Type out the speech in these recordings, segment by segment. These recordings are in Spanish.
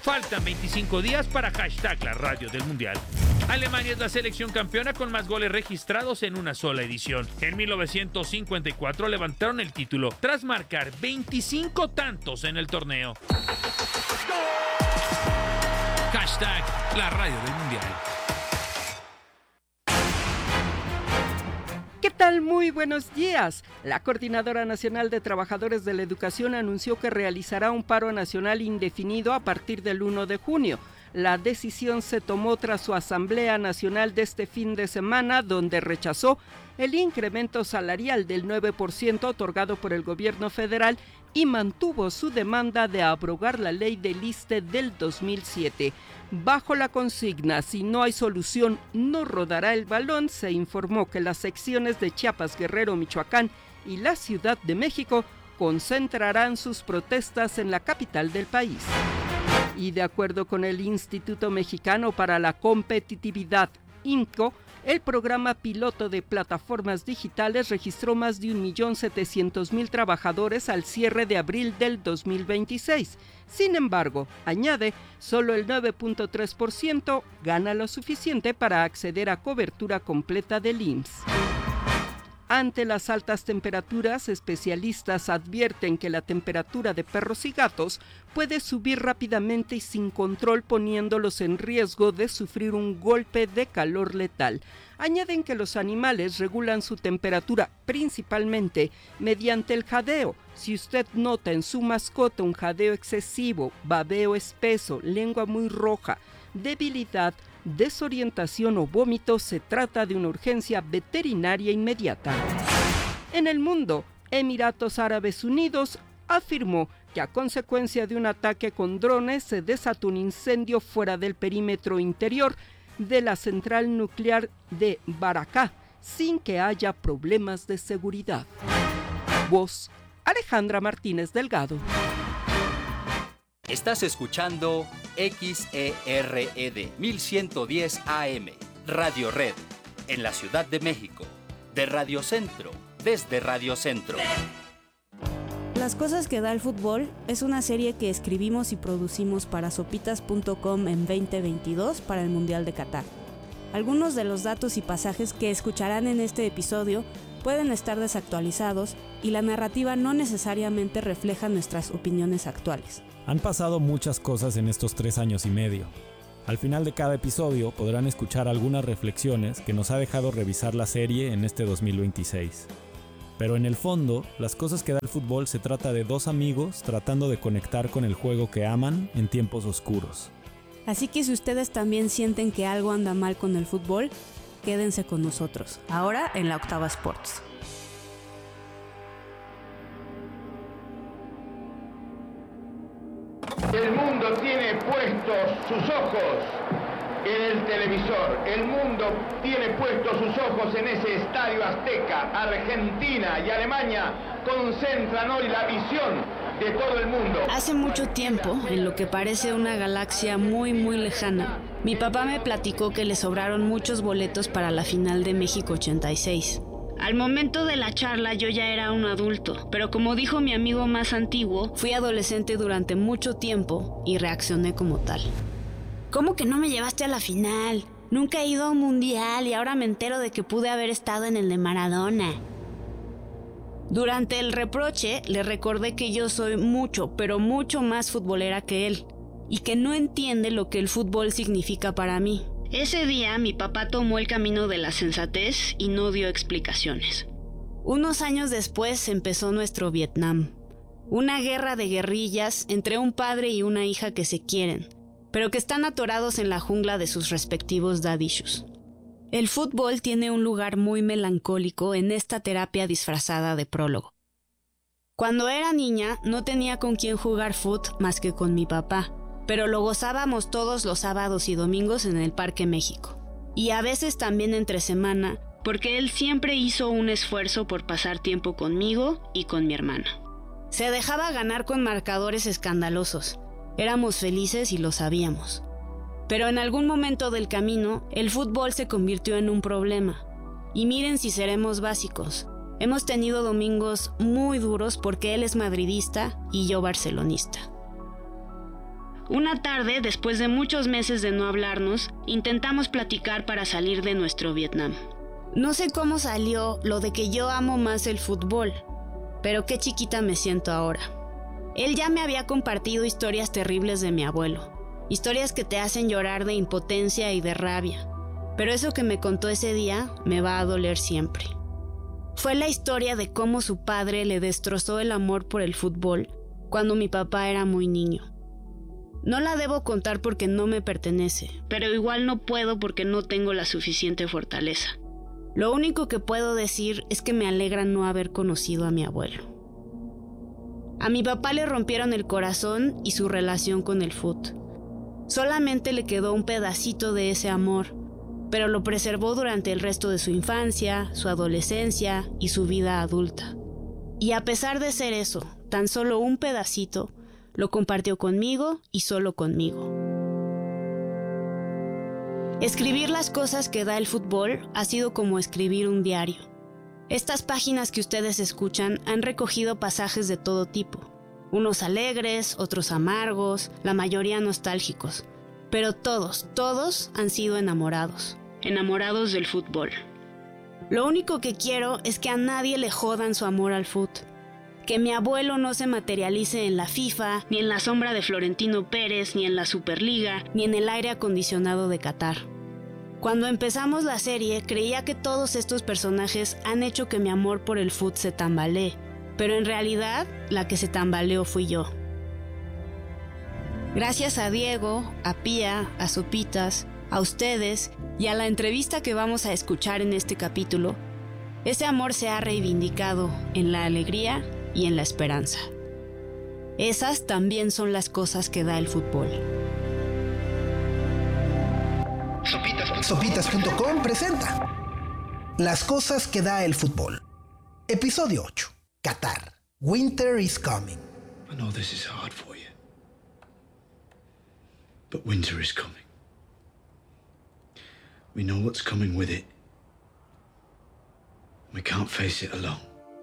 Faltan 25 días para hashtag la radio del Mundial. Alemania es la selección campeona con más goles registrados en una sola edición. En 1954 levantaron el título tras marcar 25 tantos en el torneo. Hashtag la radio del Mundial. ¿Qué tal? Muy buenos días. La Coordinadora Nacional de Trabajadores de la Educación anunció que realizará un paro nacional indefinido a partir del 1 de junio. La decisión se tomó tras su Asamblea Nacional de este fin de semana, donde rechazó el incremento salarial del 9% otorgado por el gobierno federal y mantuvo su demanda de abrogar la ley del ISSSTE del 2007. Bajo la consigna "si no hay solución, no rodará el balón", se informó que las secciones de Chiapas, Guerrero, Michoacán y la Ciudad de México concentrarán sus protestas en la capital del país. Y de acuerdo con el Instituto Mexicano para la Competitividad, IMCO, el programa piloto de plataformas digitales registró más de 1.700.000 trabajadores al cierre de abril del 2026. Sin embargo, añade, solo el 9.3% gana lo suficiente para acceder a cobertura completa del IMSS. Ante las altas temperaturas, especialistas advierten que la temperatura de perros y gatos puede subir rápidamente y sin control, poniéndolos en riesgo de sufrir un golpe de calor letal. Añaden que los animales regulan su temperatura principalmente mediante el jadeo. Si usted nota en su mascota un jadeo excesivo, babeo espeso, lengua muy roja, debilidad, desorientación o vómito, se trata de una urgencia veterinaria inmediata. En el mundo, Emiratos Árabes Unidos afirmó que a consecuencia de un ataque con drones se desató un incendio fuera del perímetro interior de la central nuclear de Barakah, sin que haya problemas de seguridad. Voz: Alejandra Martínez Delgado. Estás escuchando XERED 1110 AM, Radio Red, en la Ciudad de México, de Radio Centro, desde Radio Centro. Las cosas que da el fútbol es una serie que escribimos y producimos para sopitas.com en 2022 para el Mundial de Qatar. Algunos de los datos y pasajes que escucharán en este episodio pueden estar desactualizados y la narrativa no necesariamente refleja nuestras opiniones actuales. Han pasado muchas cosas en estos 3 años y medio. Al final de cada episodio podrán escuchar algunas reflexiones que nos ha dejado revisar la serie en este 2026. Pero en el fondo, las cosas que da el fútbol se trata de 2 amigos tratando de conectar con el juego que aman en tiempos oscuros. Así que si ustedes también sienten que algo anda mal con el fútbol, quédense con nosotros, ahora en la Octava Sports. El mundo tiene puestos sus ojos en el televisor. El mundo tiene puestos sus ojos en ese estadio Azteca. Argentina y Alemania concentran hoy la visión de todo el mundo. Hace mucho tiempo, en lo que parece una galaxia muy lejana, mi papá me platicó que le sobraron muchos boletos para la final de México 86. Al momento de la charla yo ya era un adulto, pero como dijo mi amigo más antiguo, fui adolescente durante mucho tiempo y reaccioné como tal. ¿Cómo que no me llevaste a la final? Nunca he ido a un mundial y ahora me entero de que pude haber estado en el de Maradona. Durante el reproche le recordé que yo soy mucho, pero mucho más futbolera que él, y que no entiende lo que el fútbol significa para mí. Ese día mi papá tomó el camino de la sensatez y no dio explicaciones. Unos años después empezó nuestro Vietnam. Una guerra de guerrillas entre un padre y una hija que se quieren, pero que están atorados en la jungla de sus respectivos daddy issues. El fútbol tiene un lugar muy melancólico en esta terapia disfrazada de prólogo. Cuando era niña no tenía con quién jugar fut más que con mi papá, pero lo gozábamos todos los sábados y domingos en el Parque México. Y a veces también entre semana, porque él siempre hizo un esfuerzo por pasar tiempo conmigo y con mi hermana. Se dejaba ganar con marcadores escandalosos. Éramos felices y lo sabíamos. Pero en algún momento del camino, el fútbol se convirtió en un problema. Y miren si seremos básicos. Hemos tenido domingos muy duros porque él es madridista y yo barcelonista. Una tarde, después de muchos meses de no hablarnos, intentamos platicar para salir de nuestro Vietnam. No sé cómo salió lo de que yo amo más el fútbol, pero qué chiquita me siento ahora. Él ya me había compartido historias terribles de mi abuelo, historias que te hacen llorar de impotencia y de rabia, pero eso que me contó ese día me va a doler siempre. Fue la historia de cómo su padre le destrozó el amor por el fútbol cuando mi papá era muy niño. No la debo contar porque no me pertenece, pero igual no puedo porque no tengo la suficiente fortaleza. Lo único que puedo decir es que me alegra no haber conocido a mi abuelo. A mi papá le rompieron el corazón y su relación con el fútbol. Solamente le quedó un pedacito de ese amor, pero lo preservó durante el resto de su infancia, su adolescencia y su vida adulta. Y a pesar de ser eso, tan solo un pedacito, lo compartió conmigo y solo conmigo. Escribir las cosas que da el fútbol ha sido como escribir un diario. Estas páginas que ustedes escuchan han recogido pasajes de todo tipo. Unos alegres, otros amargos, la mayoría nostálgicos. Pero todos han sido enamorados. Enamorados del fútbol. Lo único que quiero es que a nadie le jodan su amor al fútbol. Que mi abuelo no se materialice en la FIFA, ni en la sombra de Florentino Pérez, ni en la Superliga, ni en el aire acondicionado de Qatar. Cuando empezamos la serie, creía que todos estos personajes han hecho que mi amor por el fútbol se tambalee, pero en realidad, la que se tambaleó fui yo. Gracias a Diego, a Pía, a Sopitas, a ustedes y a la entrevista que vamos a escuchar en este capítulo, ese amor se ha reivindicado en la alegría y en la esperanza. Esas también son las cosas que da el fútbol. Sopitas.com presenta Las cosas que da el fútbol. Episodio 8. Qatar. Winter is coming. I know this is hard for you. But winter is coming. We know what's coming with it. We can't face it alone.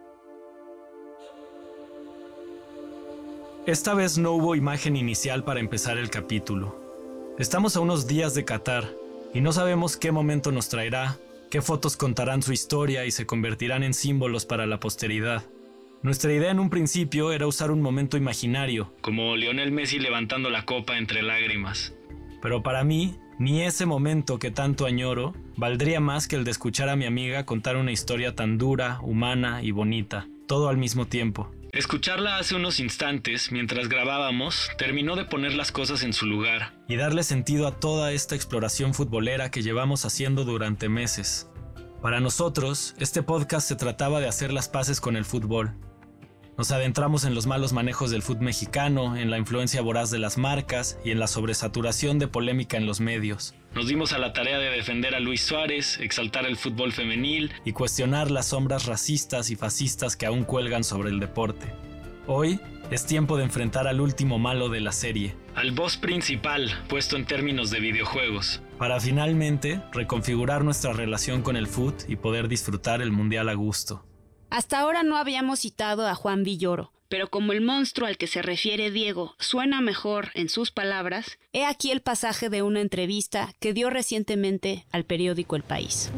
Esta vez no hubo imagen inicial para empezar el capítulo. Estamos a unos días de Qatar y no sabemos qué momento nos traerá, qué fotos contarán su historia y se convertirán en símbolos para la posteridad. Nuestra idea en un principio era usar un momento imaginario, como Lionel Messi levantando la copa entre lágrimas. Pero para mí, ni ese momento que tanto añoro valdría más que el de escuchar a mi amiga contar una historia tan dura, humana y bonita, todo al mismo tiempo. Escucharla hace unos instantes, mientras grabábamos, terminó de poner las cosas en su lugar y darle sentido a toda esta exploración futbolera que llevamos haciendo durante meses. Para nosotros, este podcast se trataba de hacer las paces con el fútbol. Nos adentramos en los malos manejos del fútbol mexicano, en la influencia voraz de las marcas y en la sobresaturación de polémica en los medios. Nos dimos a la tarea de defender a Luis Suárez, exaltar el fútbol femenil y cuestionar las sombras racistas y fascistas que aún cuelgan sobre el deporte. Hoy es tiempo de enfrentar al último malo de la serie, al boss principal, puesto en términos de videojuegos, para finalmente reconfigurar nuestra relación con el fútbol y poder disfrutar el mundial a gusto. Hasta ahora no habíamos citado a Juan Villoro, pero como el monstruo al que se refiere Diego suena mejor en sus palabras, he aquí el pasaje de una entrevista que dio recientemente al periódico El País.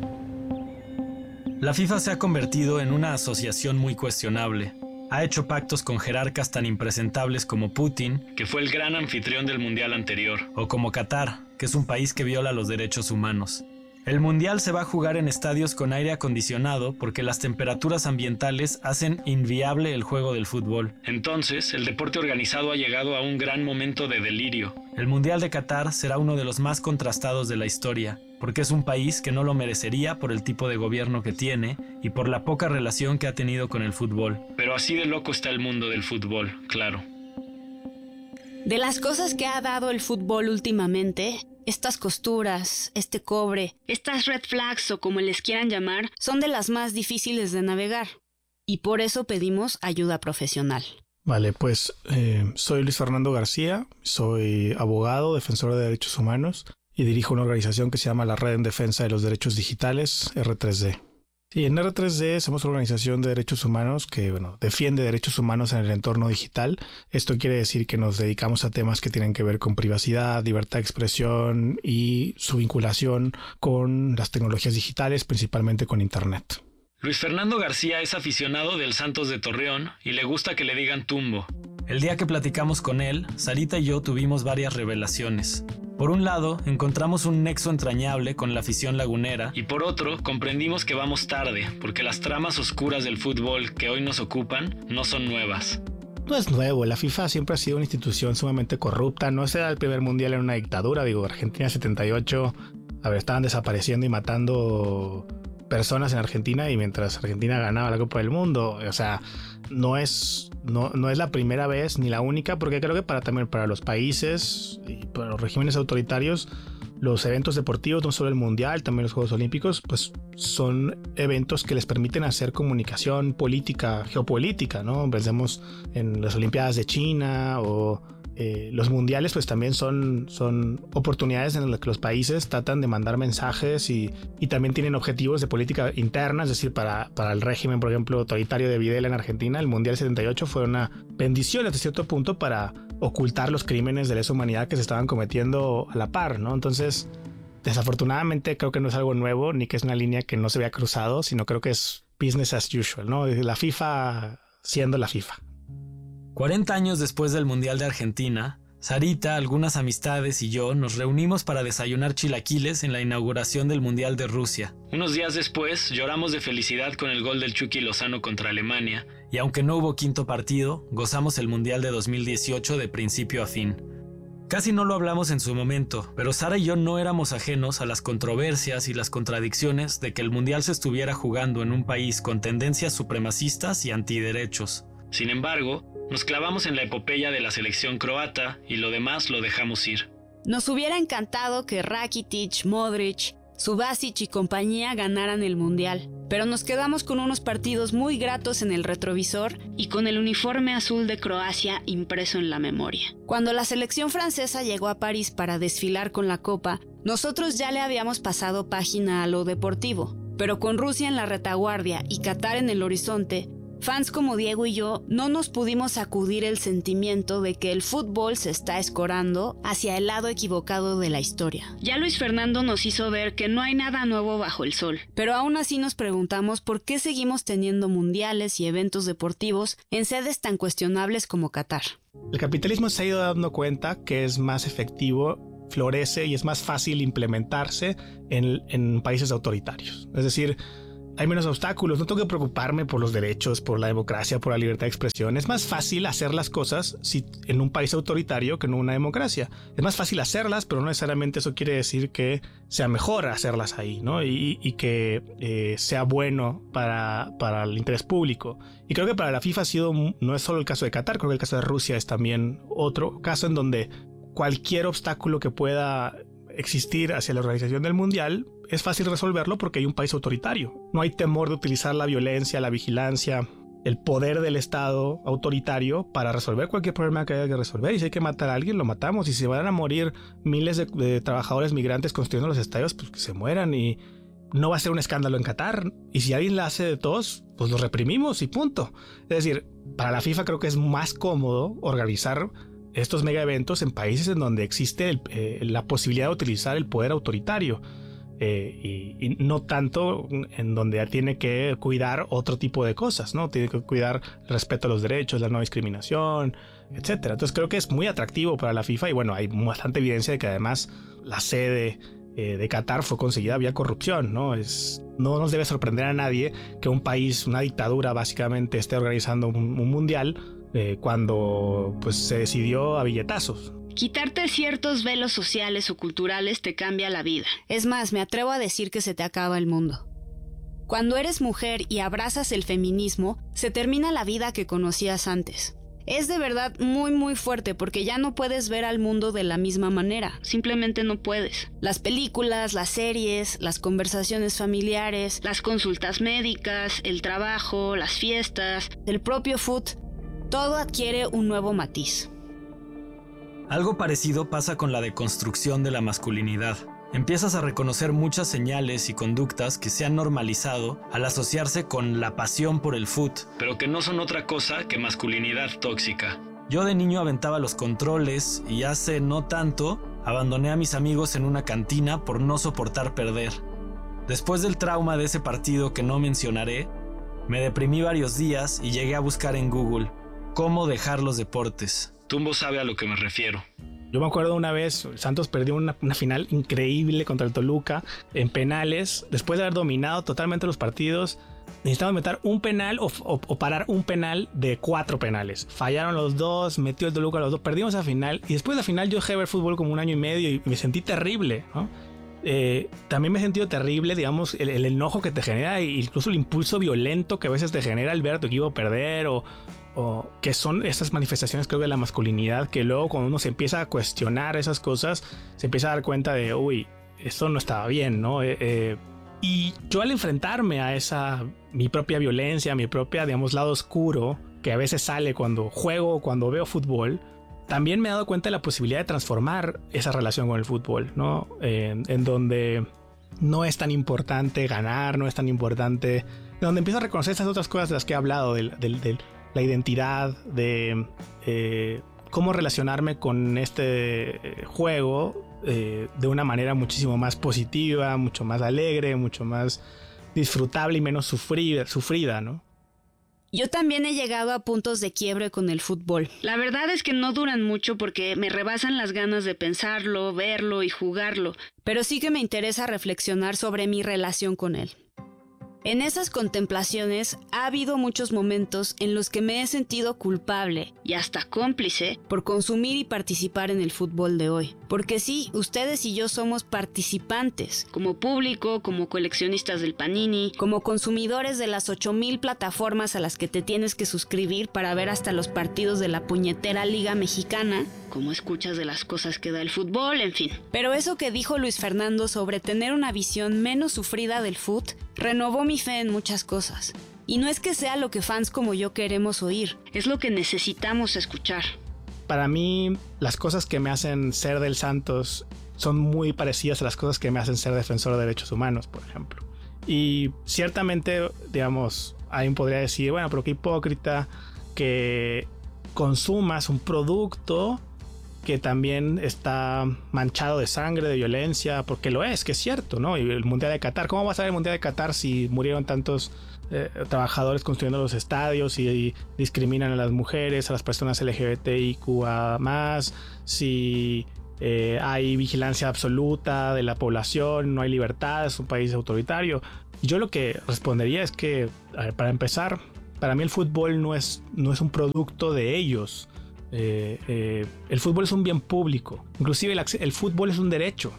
La FIFA se ha convertido en una asociación muy cuestionable. Ha hecho pactos con jerarcas tan impresentables como Putin, que fue el gran anfitrión del mundial anterior, o como Qatar, que es un país que viola los derechos humanos. El mundial se va a jugar en estadios con aire acondicionado porque las temperaturas ambientales hacen inviable el juego del fútbol. Entonces, el deporte organizado ha llegado a un gran momento de delirio. El mundial de Qatar será uno de los más contrastados de la historia, porque es un país que no lo merecería por el tipo de gobierno que tiene y por la poca relación que ha tenido con el fútbol. Pero así de loco está el mundo del fútbol, claro. De las cosas que ha dado el fútbol últimamente, estas costuras, este cobre, estas red flags o como les quieran llamar, son de las más difíciles de navegar. Y por eso pedimos ayuda profesional. Vale, pues soy Luis Fernando García, soy abogado, defensor de derechos humanos y dirijo una organización que se llama la Red en Defensa de los Derechos Digitales, R3D. Sí, en R3D somos una organización de derechos humanos que, defiende derechos humanos en el entorno digital. Esto quiere decir que nos dedicamos a temas que tienen que ver con privacidad, libertad de expresión y su vinculación con las tecnologías digitales, principalmente con Internet. Luis Fernando García es aficionado del Santos de Torreón y le gusta que le digan Tumbo. El día que platicamos con él, Sarita y yo tuvimos varias revelaciones. Por un lado, encontramos un nexo entrañable con la afición lagunera y por otro, comprendimos que vamos tarde, porque las tramas oscuras del fútbol que hoy nos ocupan no son nuevas. No es nuevo, la FIFA siempre ha sido una institución sumamente corrupta, no será el primer mundial en una dictadura, Argentina 78, estaban desapareciendo y matando personas en Argentina y mientras Argentina ganaba la Copa del Mundo, no es la primera vez ni la única, porque creo que también para los países y para los regímenes autoritarios, los eventos deportivos, no solo el Mundial, también los Juegos Olímpicos, pues son eventos que les permiten hacer comunicación política, geopolítica, ¿no? Pensemos en las Olimpiadas de China o los mundiales, pues también son oportunidades en las que los países tratan de mandar mensajes y también tienen objetivos de política interna, es decir, para el régimen, por ejemplo, autoritario de Videla en Argentina, el Mundial 78 fue una bendición hasta cierto punto para ocultar los crímenes de lesa humanidad que se estaban cometiendo a la par, ¿no? Entonces, desafortunadamente creo que no es algo nuevo, ni que es una línea que no se vea cruzado, sino creo que es business as usual, ¿no? La FIFA siendo la FIFA. 40 años después del Mundial de Argentina, Sarita, algunas amistades y yo nos reunimos para desayunar chilaquiles en la inauguración del Mundial de Rusia. Unos días después, lloramos de felicidad con el gol del Chucky Lozano contra Alemania. Y aunque no hubo quinto partido, gozamos el Mundial de 2018 de principio a fin. Casi no lo hablamos en su momento, pero Sara y yo no éramos ajenos a las controversias y las contradicciones de que el Mundial se estuviera jugando en un país con tendencias supremacistas y antiderechos. Sin embargo, nos clavamos en la epopeya de la selección croata y lo demás lo dejamos ir. Nos hubiera encantado que Rakitic, Modric, Subasic y compañía ganaran el Mundial, pero nos quedamos con unos partidos muy gratos en el retrovisor y con el uniforme azul de Croacia impreso en la memoria. Cuando la selección francesa llegó a París para desfilar con la Copa, nosotros ya le habíamos pasado página a lo deportivo, pero con Rusia en la retaguardia y Qatar en el horizonte, fans como Diego y yo no nos pudimos sacudir el sentimiento de que el fútbol se está escorando hacia el lado equivocado de la historia. Ya Luis Fernando nos hizo ver que no hay nada nuevo bajo el sol, pero aún así nos preguntamos por qué seguimos teniendo mundiales y eventos deportivos en sedes tan cuestionables como Qatar. El capitalismo se ha ido dando cuenta que es más efectivo, florece y es más fácil implementarse en países autoritarios. Es decir, hay menos obstáculos, no tengo que preocuparme por los derechos, por la democracia, por la libertad de expresión. Es más fácil hacer las cosas en un país autoritario que en una democracia. Es más fácil hacerlas, pero no necesariamente eso quiere decir que sea mejor hacerlas ahí, ¿no? Y que sea bueno para el interés público. Y creo que para la FIFA no es solo el caso de Qatar, creo que el caso de Rusia es también otro caso en donde cualquier obstáculo que pueda existir hacia la organización del Mundial es fácil resolverlo porque hay un país autoritario. No hay temor de utilizar la violencia, la vigilancia, el poder del Estado autoritario para resolver cualquier problema que haya que resolver. Y si hay que matar a alguien, lo matamos. Y si van a morir miles de trabajadores migrantes construyendo los estadios, pues que se mueran. Y no va a ser un escándalo en Qatar. Y si alguien la hace de todos, pues los reprimimos y punto. Es decir, para la FIFA creo que es más cómodo organizar estos mega eventos en países en donde existe la posibilidad de utilizar el poder autoritario. Y no tanto en donde tiene que cuidar otro tipo de cosas, ¿no? Tiene que cuidar el respeto a los derechos, la no discriminación, etcétera. Entonces creo que es muy atractivo para la FIFA y bueno, hay bastante evidencia de que además la sede de Qatar fue conseguida vía corrupción, ¿no? No nos debe sorprender a nadie que un país, una dictadura básicamente, esté organizando un mundial cuando pues se decidió a billetazos. Quitarte ciertos velos sociales o culturales te cambia la vida. Es más, me atrevo a decir que se te acaba el mundo. Cuando eres mujer y abrazas el feminismo, se termina la vida que conocías antes. Es de verdad muy muy fuerte porque ya no puedes ver al mundo de la misma manera. Simplemente no puedes. Las películas, las series, las conversaciones familiares, las consultas médicas, el trabajo, las fiestas, el propio food, todo adquiere un nuevo matiz. Algo parecido pasa con la deconstrucción de la masculinidad. empiezas a reconocer muchas señales y conductas que se han normalizado al asociarse con la pasión por el fut. Pero que no son otra cosa que masculinidad tóxica. Yo de niño aventaba los controles y hace no tanto abandoné a mis amigos en una cantina por no soportar perder. Después del trauma de ese partido que no mencionaré, me deprimí varios días y llegué a buscar en Google cómo dejar los deportes. Tumbo sabe a lo que me refiero. Yo me acuerdo una vez, Santos perdió una final increíble contra el Toluca en penales. Después de haber dominado totalmente los partidos, necesitaban meter un penal o parar un penal de 4 penales. Fallaron los dos, metió el Toluca los dos, perdimos la final. Y después de la final yo dejé de ver fútbol como 1 año y medio y me sentí terrible, ¿no? También me he sentido terrible, digamos, el enojo que te genera e incluso el impulso violento que a veces te genera el ver a tu equipo perder o que son esas manifestaciones, creo, de la masculinidad, que luego cuando uno se empieza a cuestionar esas cosas, se empieza a dar cuenta de, uy, esto no estaba bien, ¿no? Y yo al enfrentarme a mi propia violencia, mi propia, digamos, lado oscuro, que a veces sale cuando juego o cuando veo fútbol, también me he dado cuenta de la posibilidad de transformar esa relación con el fútbol, ¿no? En donde no es tan importante ganar, no es tan importante, donde empiezo a reconocer esas otras cosas de las que he hablado, de la identidad, de cómo relacionarme con este juego de una manera muchísimo más positiva, mucho más alegre, mucho más disfrutable y menos sufrida, ¿no? Yo también he llegado a puntos de quiebre con el fútbol. La verdad es que no duran mucho porque me rebasan las ganas de pensarlo, verlo y jugarlo, pero sí que me interesa reflexionar sobre mi relación con él. En esas contemplaciones ha habido muchos momentos en los que me he sentido culpable y hasta cómplice por consumir y participar en el fútbol de hoy. Porque sí, ustedes y yo somos participantes, como público, como coleccionistas del Panini, como consumidores de las 8,000 plataformas a las que te tienes que suscribir para ver hasta los partidos de la puñetera Liga Mexicana, como escuchas de las cosas que da el fútbol, en fin. Pero eso que dijo Luis Fernando sobre tener una visión menos sufrida del fut, renovó mi fe en muchas cosas. Y no es que sea lo que fans como yo queremos oír, es lo que necesitamos escuchar. Para mí, las cosas que me hacen ser del Santos son muy parecidas a las cosas que me hacen ser defensor de derechos humanos, por ejemplo. Y ciertamente, digamos, alguien podría decir, bueno, pero qué hipócrita que consumas un producto que también está manchado de sangre, de violencia, porque lo es, que es cierto, ¿no? Y el Mundial de Qatar, ¿cómo vas a ver el Mundial de Qatar si murieron tantos trabajadores construyendo los estadios y discriminan a las mujeres, a las personas LGBTIQA+, si hay vigilancia absoluta de la población, no hay libertad, es un país autoritario? Yo lo que respondería es que, a ver, para empezar, para mí el fútbol no es un producto de ellos. El fútbol es un bien público, inclusive el fútbol es un derecho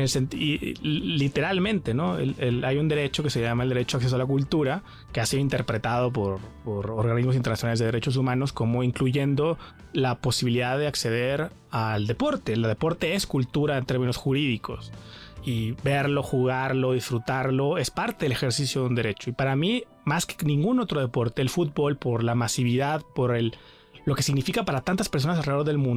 literalmente, ¿no? Hay un derecho que se llama el derecho a acceso a la cultura, que ha sido interpretado por organismos internacionales de derechos humanos como incluyendo la posibilidad de acceder al deporte. El deporte es cultura en términos jurídicos y verlo, jugarlo, disfrutarlo es parte del ejercicio de un derecho. Y para mí, más que ningún otro deporte, el fútbol, por la masividad, por lo que significa para tantas personas alrededor del mundo,